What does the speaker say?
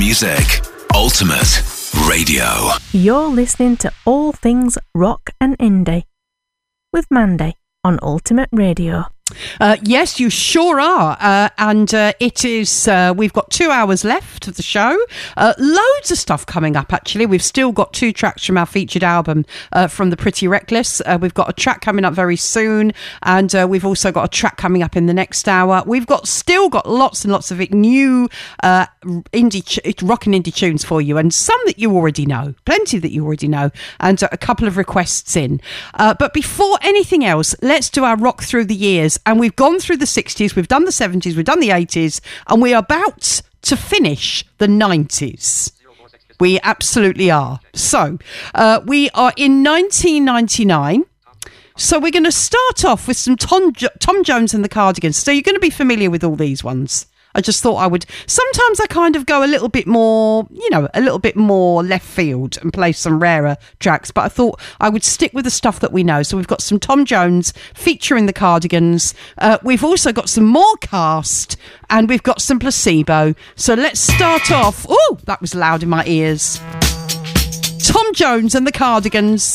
music. Ultimate Radio. You're listening to All Things Rock and Indie with Mandy on Ultimate Radio. Yes, you sure are. And it is, we've got 2 hours left of the show. Loads of stuff coming up, actually. We've still got 2 tracks from our featured album, from The Pretty Reckless. We've got a track coming up very soon. And we've also got a track coming up in the next hour. We've still got lots and lots of new rock and indie tunes for you. And some that you already know. Plenty that you already know. And a couple of requests in. But before anything else, let's do our rock through the years. And we've gone through the 60s, we've done the 70s, we've done the 80s, and we're about to finish the 90s. We absolutely are. So, we are in 1999. So we're going to start off with some Tom Jones and the Cardigans. So you're going to be familiar with all these ones. I just thought I would. Sometimes I kind of go a little bit more, a little bit more left field and play some rarer tracks. But I thought I would stick with the stuff that we know. So we've got some Tom Jones featuring the Cardigans. We've also got some more Cast, and we've got some Placebo. So let's start off. Oh, that was loud in my ears. Tom Jones and the Cardigans.